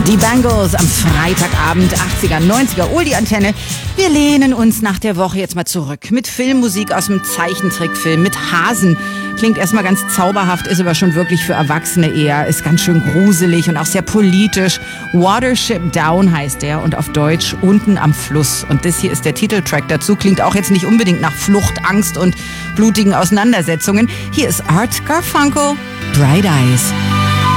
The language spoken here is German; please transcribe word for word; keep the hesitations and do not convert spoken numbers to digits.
Die Bangles am Freitagabend, achtziger, neunziger, Oldie Antenne. Wir lehnen uns nach der Woche jetzt mal zurück mit Filmmusik aus dem Zeichentrickfilm, mit Hasen. Klingt erstmal ganz zauberhaft, ist aber schon wirklich für Erwachsene eher, ist ganz schön gruselig und auch sehr politisch. Watership Down heißt der und auf Deutsch Unten am Fluss. Und das hier ist der Titeltrack dazu, klingt auch jetzt nicht unbedingt nach Flucht, Angst und blutigen Auseinandersetzungen. Hier ist Art Garfunkel, Bright Eyes.